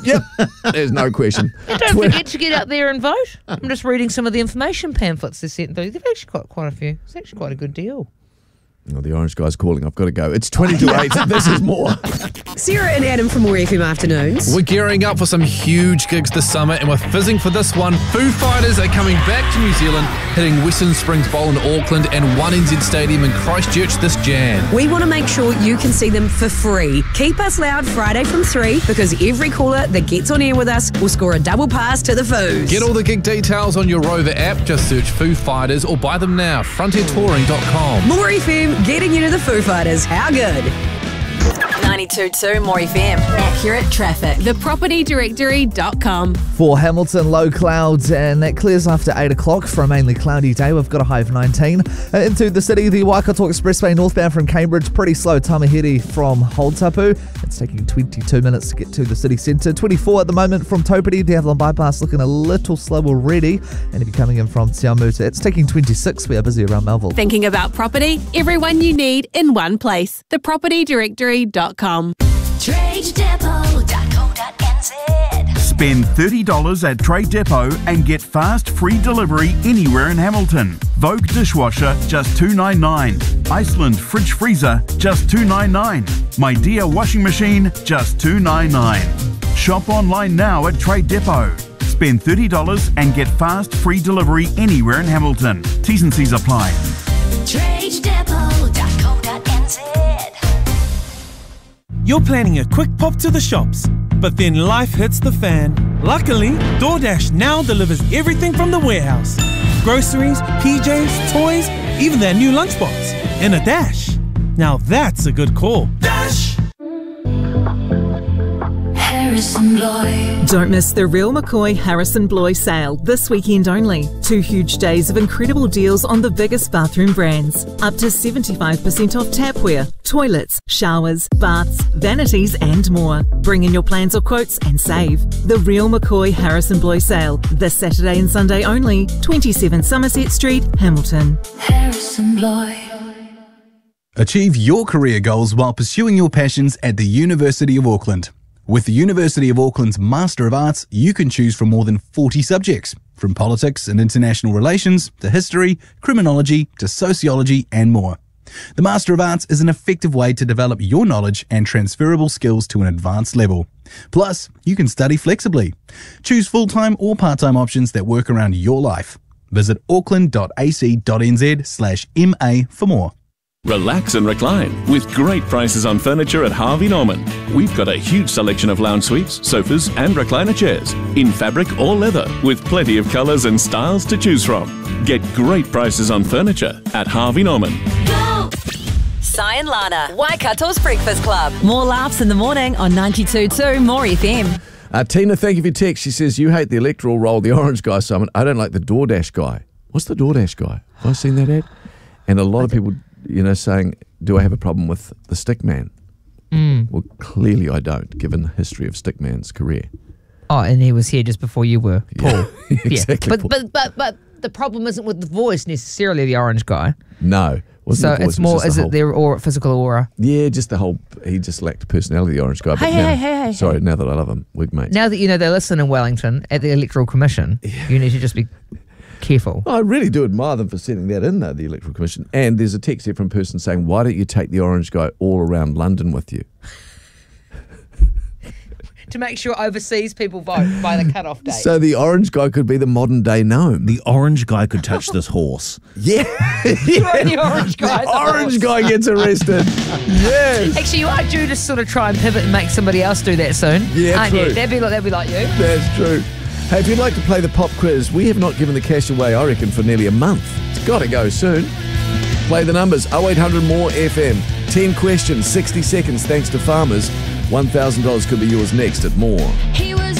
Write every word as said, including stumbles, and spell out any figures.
Yep, there's no question. And don't forget to get up there and vote. I'm just reading some of the information pamphlets they sent through. They've actually got quite a few. It's actually quite a good deal. Oh, the orange guy's calling. I've got to go. It's twenty to eight. This is more. Sarah and Adam from More F M Afternoons. We're gearing up for some huge gigs this summer, and we're fizzing for this one. Foo Fighters are coming back to New Zealand, hitting Western Springs Bowl in Auckland and one N Z Stadium in Christchurch this Jan. We want to make sure you can see them for free. Keep us loud Friday from three, because every caller that gets on air with us will score a double pass to the Foos. Get all the gig details on your Rover app. Just search Foo Fighters or buy them now. frontier touring dot com. More F M, getting you to the Foo Fighters. How good? ninety-two point two More F M. Accurate traffic. the property directory dot com. For Hamilton, low clouds, and that clears after eight o'clock for a mainly cloudy day. We've got a high of nineteen. Uh, into the city, the Waikato Expressway northbound from Cambridge, pretty slow. Tamahiri from Holtapu. It's taking twenty-two minutes to get to the city centre. twenty-four at the moment from Taupiti. The Avalon Bypass looking a little slow already. And if you're coming in from Te Amuta, it's taking twenty-six. We are busy around Melville. Thinking about property? Everyone you need in one place. the property directory dot com. trade depot dot co dot n z. Spend thirty dollars at Trade Depot and get fast free delivery anywhere in Hamilton. Vogue dishwasher, just two dollars and ninety-nine cents. Iceland fridge freezer, just two dollars and ninety-nine cents. My Dear washing machine, just two dollars and ninety-nine cents. Shop online now at Trade Depot. Spend thirty dollars and get fast free delivery anywhere in Hamilton. T's and C's apply. trade depot dot co dot n z. You're planning a quick pop to the shops, but then life hits the fan. Luckily, DoorDash now delivers everything from the warehouse. Groceries, P Js, toys, even their new lunchbox. In a dash. Now that's a good call. Dash! Harrison Bloy. Don't miss the Real McCoy Harrison Bloy sale this weekend only. Two huge days of incredible deals on the biggest bathroom brands. Up to seventy-five percent off tapware, toilets, showers, baths, vanities and more. Bring in your plans or quotes and save. The Real McCoy Harrison Bloy sale this Saturday and Sunday only. twenty-seven Somerset Street, Hamilton. Harrison Bloy. Achieve your career goals while pursuing your passions at the University of Auckland. With the University of Auckland's Master of Arts, you can choose from more than forty subjects, from politics and international relations to history, criminology to sociology and more. The Master of Arts is an effective way to develop your knowledge and transferable skills to an advanced level. Plus, you can study flexibly. Choose full-time or part-time options that work around your life. Visit auckland dot a c dot n z slash M A for more. Relax and recline with great prices on furniture at Harvey Norman. We've got a huge selection of lounge suites, sofas and recliner chairs in fabric or leather with plenty of colours and styles to choose from. Get great prices on furniture at Harvey Norman. Go! Sai and Lana, Waikato's Breakfast Club. More laughs in the morning on ninety-two point two More F M. Uh, Tina, thank you for your text. She says, you hate the electoral roll, the orange guy, Simon. I don't like the DoorDash guy. What's the DoorDash guy? Have I seen that ad? And a lot of people, you know, saying, do I have a problem with the stickman? Mm. Well, clearly I don't, given the history of Stickman's career. Oh, and he was here just before you were, Paul. Yeah, exactly. Yeah. But, but but but the problem isn't with the voice necessarily, the orange guy. No. So the voice, it's more, it is the it their aura, physical aura? Yeah, just the whole, he just lacked the personality, the orange guy. But Hey, now, hey, hey, hey, Sorry, hey. now that I love him, weak mate. Now that you know they listen in Wellington at the Electoral Commission, yeah. you need to just be careful. I really do admire them for sending that in, though, the Electoral Commission. And there's a text here from a person saying, why don't you take the orange guy all around London with you? To make sure overseas people vote by the cut-off date. So the orange guy could be the modern day gnome. The orange guy could touch this horse. Yeah. yeah. The orange guy. The orange guy gets arrested. Yes. Actually, you are due to sort of try and pivot and make somebody else do that soon. Yeah, aren't true. You? That'd be like that'd be like you. That's true. Hey, if you'd like to play the pop quiz, we have not given the cash away, I reckon, for nearly a month. It's got to go soon. Play the numbers, oh eight hundred more F M. ten questions, sixty seconds, thanks to Farmers. one thousand dollars could be yours next at More. Here